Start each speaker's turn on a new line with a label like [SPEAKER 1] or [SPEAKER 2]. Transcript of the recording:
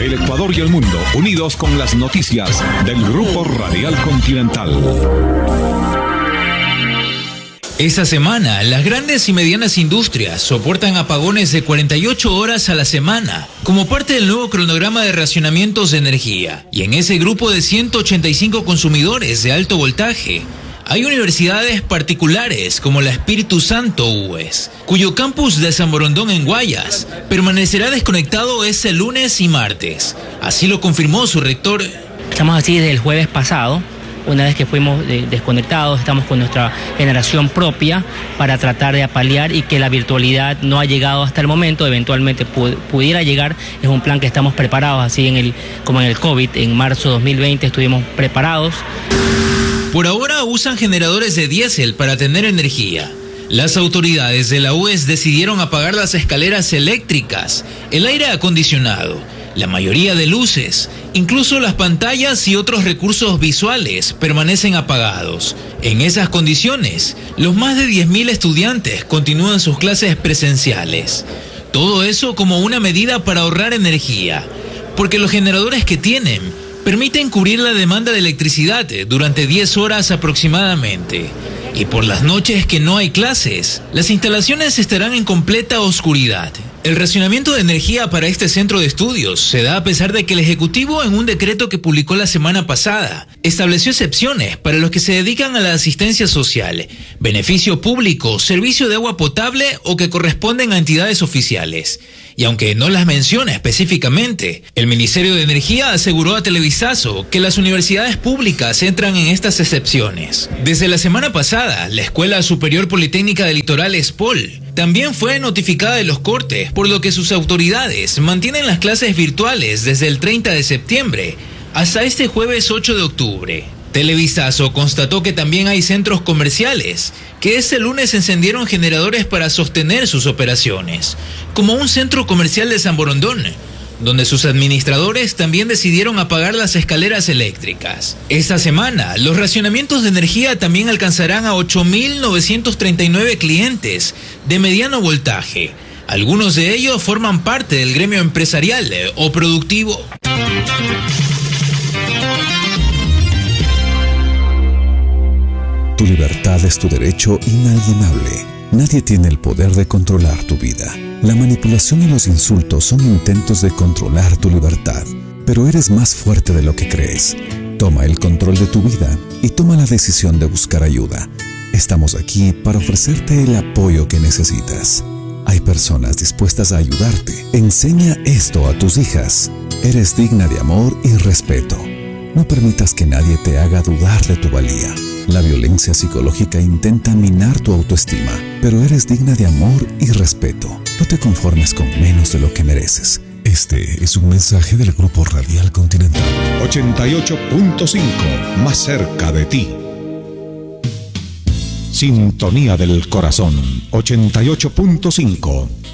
[SPEAKER 1] El Ecuador y el mundo unidos con las noticias del Grupo Radial Continental.
[SPEAKER 2] Esta semana, las grandes y medianas industrias soportan apagones de 48 horas a la semana, como parte del nuevo cronograma de racionamientos de energía. Y en ese grupo de 185 consumidores de alto voltaje, hay universidades particulares como la Espíritu Santo UES, cuyo campus de San Borondón en Guayas permanecerá desconectado este lunes y martes. Así lo confirmó su rector.
[SPEAKER 3] Estamos así desde el jueves pasado. Una vez que fuimos desconectados, estamos con nuestra generación propia para tratar de apalear y que la virtualidad no ha llegado hasta el momento, eventualmente pudiera llegar. Es un plan que estamos preparados, así como en el COVID, en marzo de 2020 estuvimos preparados.
[SPEAKER 2] Por ahora usan generadores de diésel para tener energía. Las autoridades de la UES decidieron apagar las escaleras eléctricas, el aire acondicionado, la mayoría de luces, incluso las pantallas y otros recursos visuales permanecen apagados. En esas condiciones, los más de 10.000 estudiantes continúan sus clases presenciales. Todo eso como una medida para ahorrar energía, porque los generadores que tienen permiten cubrir la demanda de electricidad durante 10 horas aproximadamente. Y por las noches que no hay clases, las instalaciones estarán en completa oscuridad. El racionamiento de energía para este centro de estudios se da a pesar de que el Ejecutivo, en un decreto que publicó la semana pasada, estableció excepciones para los que se dedican a la asistencia social, beneficio público, servicio de agua potable o que corresponden a entidades oficiales. Y aunque no las menciona específicamente, el Ministerio de Energía aseguró a Televisazo que las universidades públicas entran en estas excepciones. Desde la semana pasada, la Escuela Superior Politécnica del Litoral ESPOL también fue notificada de los cortes, por lo que sus autoridades mantienen las clases virtuales desde el 30 de septiembre hasta este jueves 8 de octubre. Televisazo constató que también hay centros comerciales que este lunes encendieron generadores para sostener sus operaciones, como un centro comercial de San Borondón, donde sus administradores también decidieron apagar las escaleras eléctricas. Esta semana, los racionamientos de energía también alcanzarán a 8.939 clientes de mediano voltaje. Algunos de ellos forman parte del gremio empresarial o productivo.
[SPEAKER 4] Tu libertad es tu derecho inalienable. Nadie tiene el poder de controlar tu vida. La manipulación y los insultos son intentos de controlar tu libertad, pero eres más fuerte de lo que crees. Toma el control de tu vida y toma la decisión de buscar ayuda. Estamos aquí para ofrecerte el apoyo que necesitas. Hay personas dispuestas a ayudarte. Enseña esto a tus hijas. Eres digna de amor y respeto. No permitas que nadie te haga dudar de tu valía. La violencia psicológica intenta minar tu autoestima, pero eres digna de amor y respeto. No te conformes con menos de lo que mereces. Este es un mensaje del Grupo Radial Continental.
[SPEAKER 1] 88.5, más cerca de ti. Sintonía del corazón, 88.5.